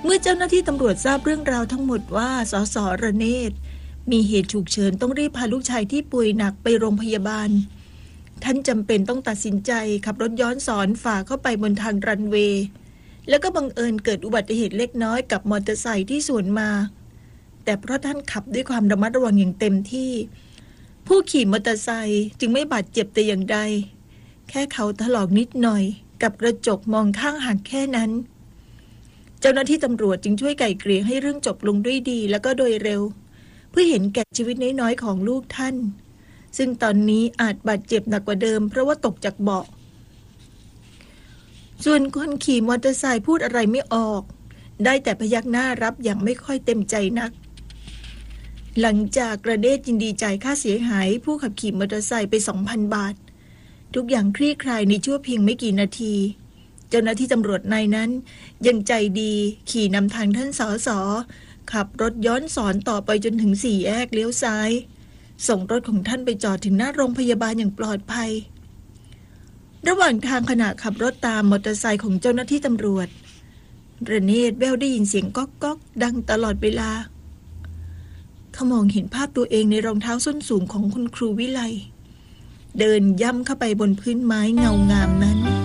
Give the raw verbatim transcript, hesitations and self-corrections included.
เมื่อเจ้าหน้าที่ตำรวจทราบเรื่องราวทั้งหมดว่าสสระเนศมีเหตุฉุกเฉินต้องรีบพาลูกชายที่ป่วยหนักไปโรงพยาบาลท่านจำเป็นต้องตัดสินใจขับรถย้อนสอนฝ่าเข้าไปบนทางรันเวย์แล้วก็บังเอิญเกิดอุบัติเหตุเล็กน้อยกับมอเตอร์ไซค์ที่สวนมาแต่เพราะท่านขับด้วยความระมัดระวังอย่างเต็มที่ผู้ขี่มอเตอร์ไซค์จึงไม่บาดเจ็บแต่อย่างใดแค่เขาถลอกนิดหน่อยกับกระจกมองข้างหักแค่นั้นเจ้าหน้าที่ตำรวจจึงช่วยไกล่เกลี่ยให้เรื่องจบลงด้วยดีแล้วก็โดยเร็วเพื่อเห็นแก่ชีวิตน้อยๆของลูกท่านซึ่งตอนนี้อาจบาดเจ็บหนักกว่าเดิมเพราะว่าตกจากเบาะส่วนคนขี่มอเตอร์ไซค์พูดอะไรไม่ออกได้แต่พยักหน้ารับอย่างไม่ค่อยเต็มใจนักหลังจากกระเดชยินดีจ่ายค่าเสียหายผู้ขับขี่มอเตอร์ไซค์ไป สองพัน บาททุกอย่างคลี่คลายในชั่วเพียงไม่กี่นาทีเจ้าหน้าที่ตำรวจนายนั้นยังใจดีขี่นำทางท่านสสขับรถย้อนสอนต่อไปจนถึงสี่แยกเลี้ยวซ้ายส่งรถของท่านไปจอดถึงหน้าโรงพยาบาลอย่างปลอดภัยระหว่างทางขณะขับรถตามมอเตอร์ไซค์ของเจ้าหน้าที่ตำรวจระเนศแววได้ยินเสียงก๊อกก๊อกดังตลอดเวลาเขามองเห็นภาพตัวเองในรองเท้าส้นสูงของคุณครูวิไลเดินย่ำเข้าไปบนพื้นไม้เงางามนั้น